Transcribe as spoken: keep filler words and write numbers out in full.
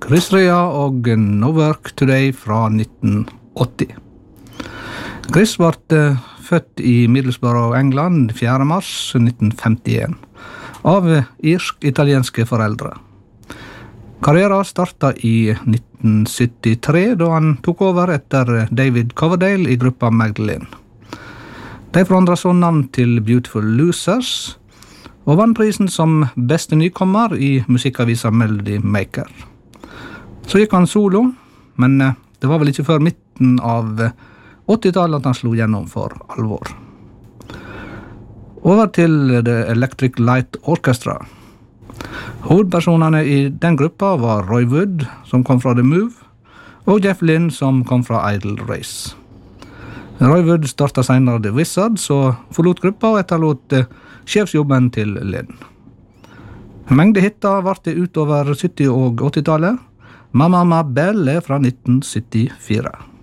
Chris Rea og No Work Today fra nitten åtti. Chris ble uh, født i Middlesbrough, England, fjerde mars nitten femtien, av irsk-italienske foreldre. Karrieren startet i nitten syttitre, da han tok over etter David Coverdale i gruppa Magdalene. De forandret så navn til Beautiful Losers, og vann prisen som beste nykommer i musikkavisa Melody Maker. Så gikk han solo, men det var vel ikke før midten av åttitallet at han slo gjennom for alvor. Over til The Electric Light Orchestra. Hovedpersonene i den gruppa var Roy Wood, som kom fra The Move, og Jeff Lynne, som kom fra Idle Race. Roy Wood startet senere The Wizards og forlot gruppa og etterlot sjefsjobben til Lynne. Mengde hitter var det utover sytti- og åttitallet. Mamma Ma Belle fra nitten syttifire.